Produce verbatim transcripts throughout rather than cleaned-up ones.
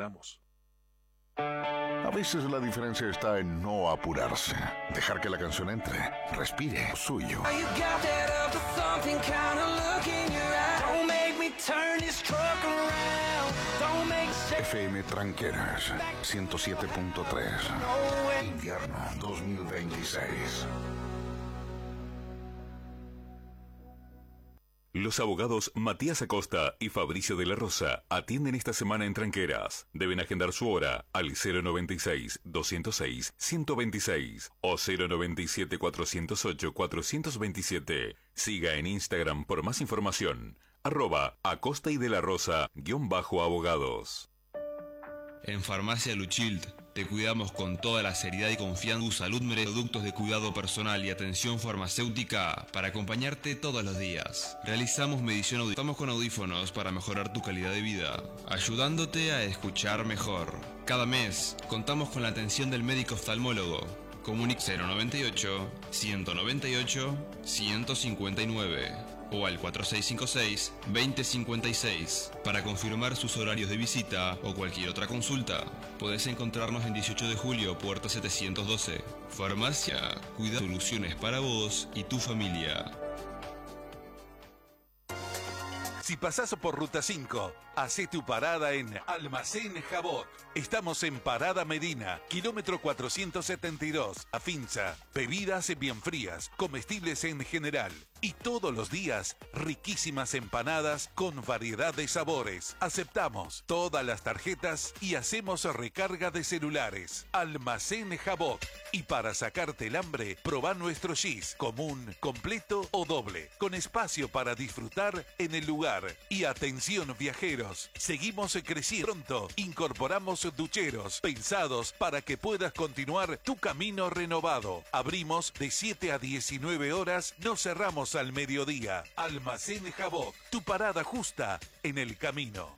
quedamos. A veces la diferencia está en no apurarse, dejar que la canción entre, respire, suyo. F M Tranqueras, ciento siete punto tres. Invierno dos mil veintiséis. Los abogados Matías Acosta y Fabricio de la Rosa atienden esta semana en Tranqueras. Deben agendar su hora al cero noventa y seis, doscientos seis, ciento veintiséis o cero noventa y siete, cuatrocientos ocho, cuatrocientos veintisiete. Siga en Instagram por más información. Arroba Acosta y de la Rosa, guión bajo abogados. En Farmacia Luchild te cuidamos con toda la seriedad y confianza. Tu salud merece productos de cuidado personal y atención farmacéutica para acompañarte todos los días. Realizamos medición auditiva. Estamos con audífonos para mejorar tu calidad de vida, ayudándote a escuchar mejor. Cada mes contamos con la atención del médico oftalmólogo. Comunica cero noventa y ocho, ciento noventa y ocho, ciento cincuenta y nueve o al cuatro seis cinco seis, veinte cincuenta y seis para confirmar sus horarios de visita o cualquier otra consulta. Podés encontrarnos en dieciocho de julio, puerta setecientos doce. Farmacia, cuida soluciones para vos y tu familia. Si pasás por Ruta cinco, hacé tu parada en Almacén Jabot. Estamos en Parada Medina, kilómetro cuatrocientos setenta y dos, Afinza. Bebidas bien frías, comestibles en general. Y todos los días, riquísimas empanadas con variedad de sabores. Aceptamos todas las tarjetas y hacemos recarga de celulares. Almacén Jabot. Y para sacarte el hambre, probá nuestro gis, común, completo o doble, con espacio para disfrutar en el lugar. Y atención viajeros, seguimos creciendo. Pronto incorporamos ducheros pensados para que puedas continuar tu camino renovado. Abrimos de siete a diecinueve horas, no cerramos al mediodía. Almacén Jabot, tu parada justa en el camino.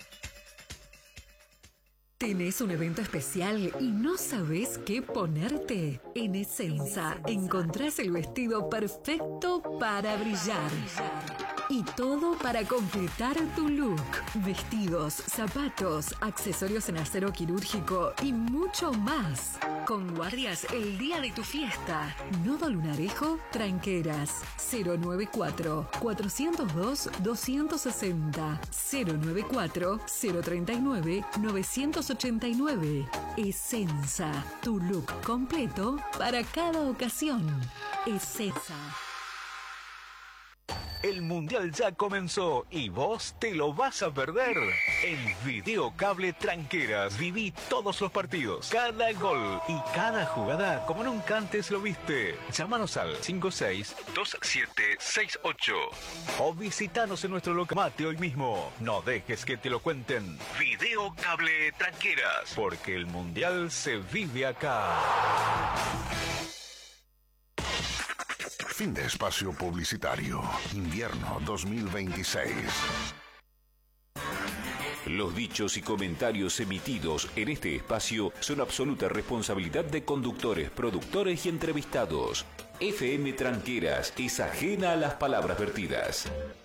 ¿Tenés un evento especial y no sabés qué ponerte? En Essenza encontrás el vestido perfecto para brillar. Y todo para completar tu look. Vestidos, zapatos, accesorios en acero quirúrgico y mucho más. Con guardias el día de tu fiesta. Nodo Lunarejo, Tranqueras. cero noventa y cuatro, cuatrocientos dos, doscientos sesenta. cero noventa y cuatro, cero treinta y nueve, novecientos ochenta y nueve. Essenza, tu look completo para cada ocasión. Essenza. El Mundial ya comenzó y vos te lo vas a perder. En Videocable Tranqueras viví todos los partidos, cada gol y cada jugada como nunca antes lo viste. Llámanos al cinco seis, dos siete seis ocho o visitanos en nuestro local. Mate hoy mismo. No dejes que te lo cuenten. Videocable Tranqueras, porque el Mundial se vive acá. Fin de espacio publicitario. Invierno dos mil veintiséis. Los dichos y comentarios emitidos en este espacio son absoluta responsabilidad de conductores, productores y entrevistados. F M Tranqueras es ajena a las palabras vertidas.